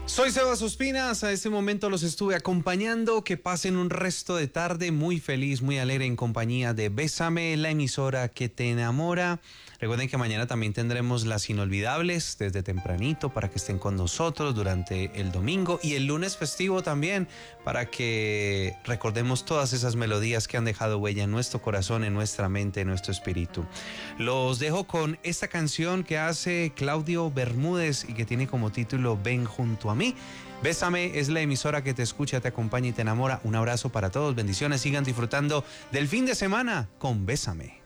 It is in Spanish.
Soy Sebas Ospinas, a este momento los estuve acompañando, que pasen un resto de tarde muy feliz, muy alegre en compañía de Bésame, la emisora que te enamora. Recuerden que mañana también tendremos las inolvidables desde tempranito para que estén con nosotros durante el domingo y el lunes festivo también para que recordemos todas esas melodías que han dejado huella en nuestro corazón, en nuestra mente, en nuestro espíritu. Los dejo con esta canción que hace Claudio Bermúdez y que tiene como título Ven junto a mí. Bésame es la emisora que te escucha, te acompaña y te enamora. Un abrazo para todos, bendiciones, sigan disfrutando del fin de semana con Bésame.